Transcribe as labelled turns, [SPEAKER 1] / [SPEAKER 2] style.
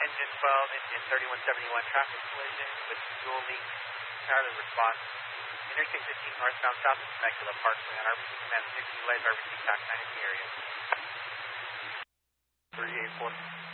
[SPEAKER 1] Engine 12, engine 3171, traffic collision with fuel leak. Charlie response. Interstate 15 northbound south of Temecula Parkway on RBC command 6, utilize RBC TAC 9 in the area. 384.